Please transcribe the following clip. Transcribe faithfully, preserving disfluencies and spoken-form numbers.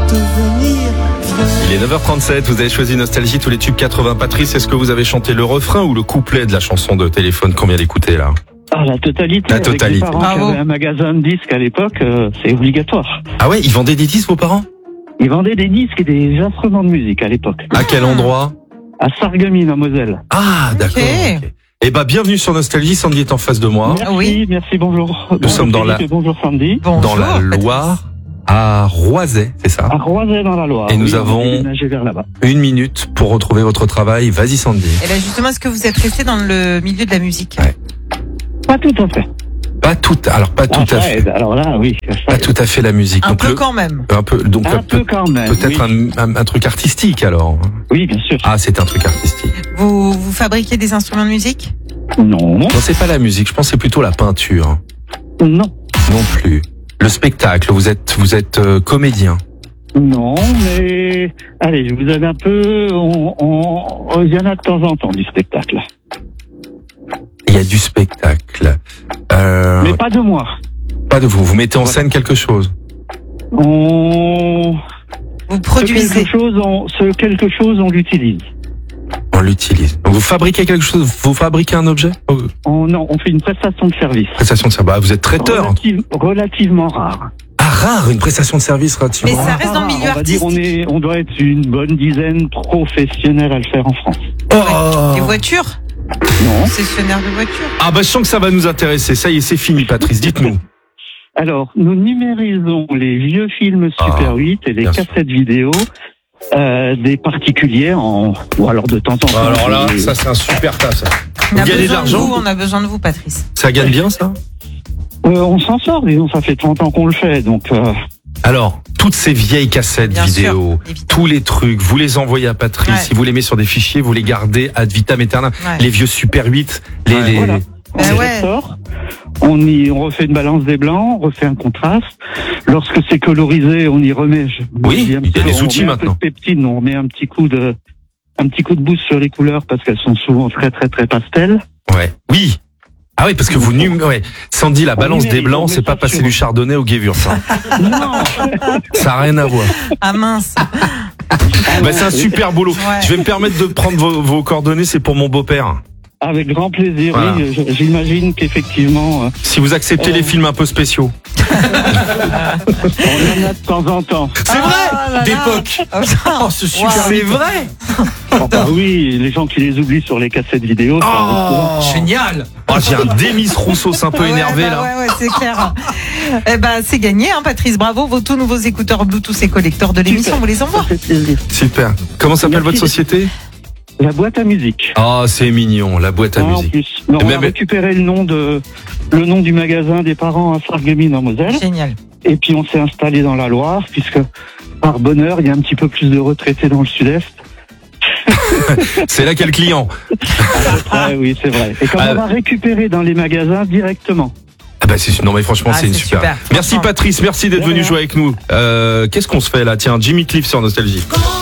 devenir vieux. Il est neuf heures trente-sept, vous avez choisi Nostalgie, tous les tubes quatre-vingts. Patrice, est-ce que vous avez chanté le refrain ou le couplet de la chanson de téléphone qu'on vient d'écouter là? Ah, la totalité. La totalité. Avec mes parents qui avaient un magasin de disques à l'époque, euh, c'est obligatoire. Ah ouais, ils vendaient des disques, vos parents? Ils vendaient des disques et des instruments de musique à l'époque. À quel endroit? À Sarreguemines, en Moselle. Ah, d'accord. Ok. Okay. Eh ben, bienvenue sur Nostalgie. Sandy est en face de moi. Merci, Oui. merci, bonjour. Nous sommes dans la- Bonjour Sandy. Bonjour, Dans la Patrice. Loire, à Roisey, c'est ça? À Roisey dans la Loire. Et nous Oui, on avons- est déménagé vers là-bas. Une minute pour retrouver votre travail. Vas-y, Sandy. Et bien justement, est-ce que vous êtes resté dans le milieu de la musique? Ouais. Pas tout à fait. Pas tout, alors pas tout Ah, à ça fait. aide. Alors là, oui. ça Pas aide. tout à fait la musique. Un donc peu le- quand même. un peu, donc Un peut- peu quand même. peut-être oui. un, un, un truc artistique alors. Oui, bien sûr. Ah, c'est un truc artistique. Vous, vous fabriquez des instruments de musique? Non, Non, c'est pas la musique. Je pense que c'est plutôt la peinture. non, Non plus. Le spectacle. Vous êtes, vous êtes euh, comédien. non, mais allez, je vous aide un peu. On, on, il y en a de temps en temps du spectacle. Il y a du spectacle. Euh, Mais pas de moi. pas de vous. Vous mettez en scène quelque chose. On Vous ce produisez? quelque chose, on, ce quelque chose, on l'utilise. On l'utilise. Donc vous fabriquez quelque chose. Vous fabriquez un objet. Oh, On, non, on fait une prestation de service. prestation de service. Bah, vous êtes traiteur. Relative- relativement rare. Ah, rare, une prestation de service relativement. Mais ça rare. reste dans le milieu on va dire, on artistique. est, on doit être une bonne dizaine professionnels à le faire en France. Oh. Des voitures? Non. Concessionnaire de voitures? Ah bah je sens que ça va nous intéresser. Ça y est, c'est fini, Patrice. Dites-nous. Alors, nous numérisons les vieux films Super Ah, huit et les bien sûr. cassettes vidéo euh, des particuliers en ou alors de temps en temps. Alors là, des- ça c'est un super tas. Ça. On Vous a gagnez de besoin de l'argent? vous, on a besoin de vous, Patrice. Ça gagne bien ça? Euh, on s'en sort, disons, ça fait trente ans qu'on le fait, donc euh, Alors, toutes ces vieilles cassettes Bien vidéo, sûr, évidemment. tous les trucs, vous les envoyez à Patrice, Ouais. si vous les mettez sur des fichiers, vous les gardez ad vitam aeternam. Ouais. Les vieux Super huit, les, Ouais, les- voilà. on Ben les ouais. ressort, on y on refait une balance des blancs, on refait un contraste. Lorsque c'est colorisé, on y remet. je- Oui, je dis un il y a petit peu, des on outils met un peu maintenant. de peptide, on met un petit coup de un petit coup de boost sur les couleurs parce qu'elles sont souvent très très très pastel. Ouais. Oui. Ah oui, parce que vous num... ouais. Sandy, la On balance des numérise, on blancs, met c'est pas ça passer sur- du chardonnay au Gewürz. hein. Non. Ça n'a rien à voir. Ah mince. Bah, c'est un super boulot. Ouais. Je vais me permettre de prendre vos, vos coordonnées, c'est pour mon beau-père. Avec grand plaisir, Voilà. oui. je- J'imagine qu'effectivement, euh, Si vous acceptez Euh. les films un peu spéciaux. on en a de temps en temps. C'est Ah vrai là là. d'époque. Oh, c'est super. C'est vrai. Enfin, oui, les gens qui les oublient sur les cassettes vidéo. ça arrive souvent. Oh, Génial. Oh, j'ai un Demis Rousseau, c'est un peu Ouais, énervé bah là. Ouais, ouais, c'est clair. Eh ben, c'est gagné, hein, Patrice. Bravo. Vos tous nouveaux écouteurs Bluetooth et collecteurs de l'émission, Super. vous les envoie. Ça fait plaisir. Super. Comment s'appelle Merci. votre société? La boîte à musique. Oh, c'est mignon, la boîte à Ah, en musique. plus. Non, Et on a même- récupéré le nom de le nom du magasin des parents à Sarreguemines en Moselle. Génial. Et puis on s'est installé dans la Loire, puisque par bonheur, il y a un petit peu plus de retraités dans le sud-est. C'est là quel client? Ah oui, c'est vrai. Et comme Ah, on va récupérer dans les magasins directement. Ah bah c'est non mais franchement Ah, c'est une c'est super. super, Merci franchement. Patrice, merci d'être De venu rien. jouer avec nous. Euh, qu'est-ce qu'on se fait là? Tiens, Jimmy Cliff sur Nostalgie. Comment